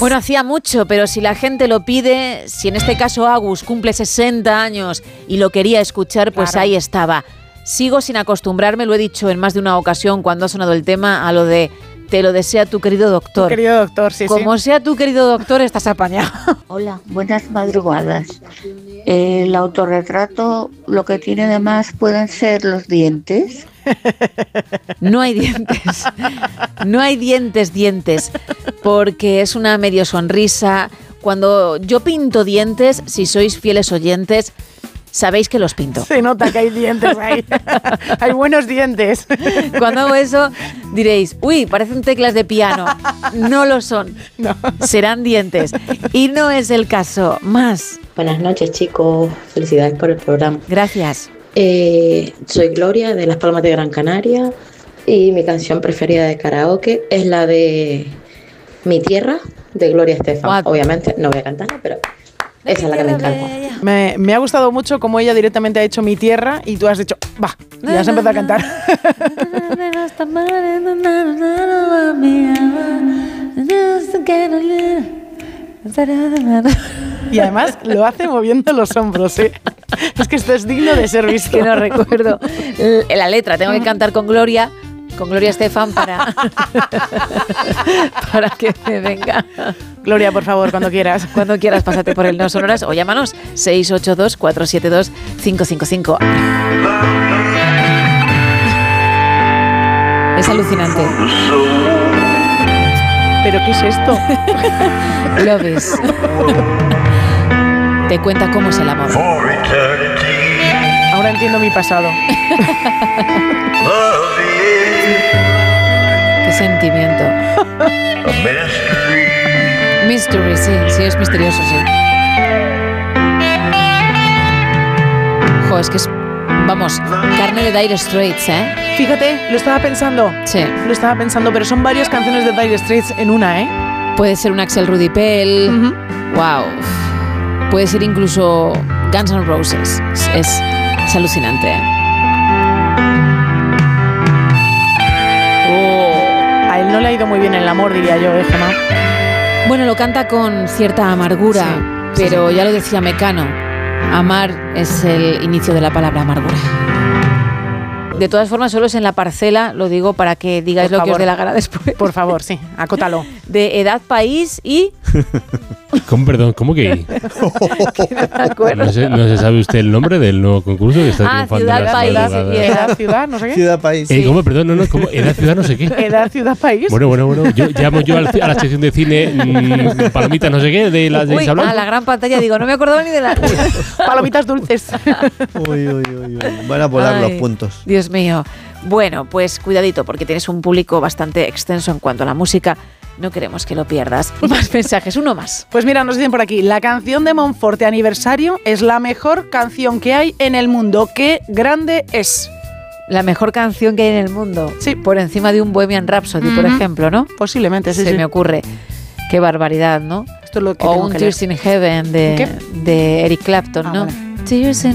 Bueno, hacía mucho, pero si la gente lo pide, si en este caso Agus cumple 60 años y lo quería escuchar, pues claro, ahí estaba. Sigo sin acostumbrarme, lo he dicho en más de una ocasión cuando ha sonado el tema, a lo de te lo desea tu querido doctor. Tu querido doctor, sí, Como sí. sea tu querido doctor, estás apañado. Hola, buenas madrugadas. El autorretrato, lo que tiene de más pueden ser los dientes. No hay dientes. No hay dientes, porque es una medio sonrisa. Cuando yo pinto dientes, si sois fieles oyentes, sabéis que los pinto. Se nota que hay dientes ahí. Hay buenos dientes. Cuando hago eso, diréis, uy, parecen teclas de piano. No lo son. No. Serán dientes. Y no es el caso. Más. Buenas noches, chicos. Felicidades por el programa. Gracias. Soy Gloria, de Las Palmas de Gran Canaria, y mi canción preferida de karaoke es la de Mi Tierra, de Gloria Estefan. Obviamente no voy a cantarla, pero esa es la que me encanta. Me ha gustado mucho cómo ella directamente ha hecho Mi Tierra y tú has dicho, va, y has empezado a cantar. Y además lo hace moviendo los hombros, ¿eh? Es que esto es digno de ser visto. Que no recuerdo la letra, tengo que cantar con Gloria Estefan para que me venga. Gloria, por favor, cuando quieras. Cuando quieras, pásate por el No Sonoras o llámanos 682-472-555. Es alucinante. ¿Pero qué es esto? Love is. Te cuenta cómo es el amor. Ahora entiendo mi pasado. Qué sentimiento. Mystery, sí, es misterioso, sí. Jo, es que es, vamos, carne de Dire Straits, ¿eh? Fíjate, lo estaba pensando. Sí. Lo estaba pensando, pero son varias canciones de Dire Straits en una, ¿eh? Puede ser un Axel Rudy Pell. Uh-huh. Wow. Puede ser incluso Guns N' Roses. Es alucinante, ¿eh? A él no le ha ido muy bien el amor, diría yo, Gemma. Bueno, lo canta con cierta amargura, sí, pero sí. Ya lo decía Mecano, amar es el inicio de la palabra amargura. De todas formas, solo es en la parcela, lo digo para que digáis por lo favor, que os dé la gana después. Por favor, sí, acótalo. De edad, país y... Perdón, ¿cómo que? Que no me acuerdo. ¿No se sabe usted el nombre del nuevo concurso que está triunfando ciudad, en las país madrugadas? Edad, ciudad, no sé qué. Ciudad, país. Sí. ¿Cómo? Perdón, no, ¿cómo? Edad, ciudad, no sé qué. Edad, ciudad, país. Bueno. Yo llamo a la sección de cine palomitas, no sé qué, de las de Uy, Isabel. a la gran pantalla digo, no me acordaba ni de la... Palomitas dulces. Uy. Van a volar los puntos. Dios mío. Bueno, pues cuidadito, porque tienes un público bastante extenso en cuanto a la música. No queremos que lo pierdas. Más mensajes, uno más. Pues mira, nos dicen por aquí, la canción de Monforte Aniversario es la mejor canción que hay en el mundo. ¡Qué grande es! La mejor canción que hay en el mundo. Sí. Por encima de un Bohemian Rhapsody, por ejemplo, ¿no? Posiblemente, sí. Se me ocurre. Qué barbaridad, ¿no? Esto es lo que o tengo un que Tears in Heaven de Eric Clapton, ¿no? Vale. Tears in